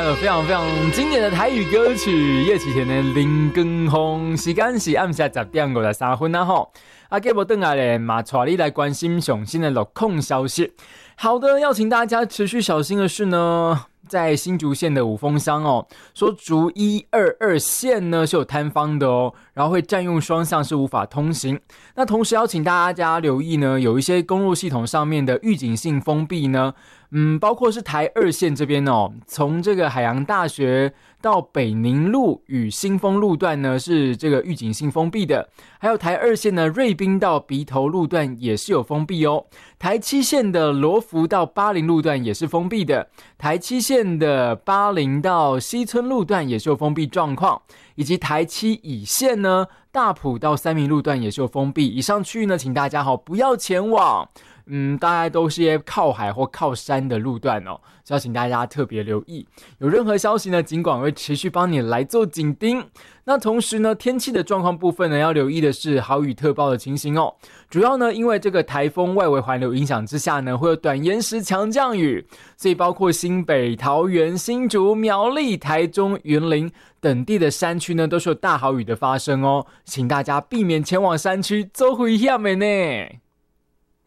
了非常非常经典的台语歌曲叶启田的《林更风》，时间是暗下10点53分啊吼。接无转来咧，嘛带你来关心上新的路况消息。好的，要请大家持续小心的是呢，在新竹县的五峰乡哦，说竹122线呢是有坍方的哦，然后会占用双向，是无法通行。那同时要请大家留意呢，有一些公路系统上面的预警性封闭呢，包括是台2线这边哦，从这个海洋大学到北宁路与新丰路段呢是这个预警性封闭的，还有台2线呢瑞滨到鼻头路段也是有封闭哦，台7线的罗浮到巴陵路段也是封闭的，台7线的巴陵到西村路段也是有封闭状况，以及台7乙线呢大埔到三民路段也是有封闭。以上区域呢，请大家不要前往。大概都是些靠海或靠山的路段哦，所以要请大家特别留意。有任何消息呢，警管会持续帮你来做紧盯。那同时呢，天气的状况部分呢，要留意的是豪雨特报的情形哦。主要呢，因为这个台风外围环流影响之下呢，会有短延时强降雨，所以包括新北、桃园、新竹、苗栗、台中、云林等地的山区呢，都是有大豪雨的发生哦，请大家避免前往山区，做危险的呢。